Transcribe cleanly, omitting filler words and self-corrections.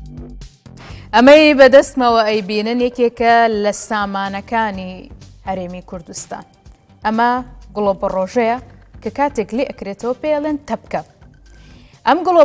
ئەمەی بەدەستمەوە ئەیبینن یەکێکە لە سامانەکانی هەرێمی کوردستان. ئەمە گوڵۆپە ڕۆژەیە کە کاتێک لێ ئەکرێتەوە پێڵێن تەپکە. ئەم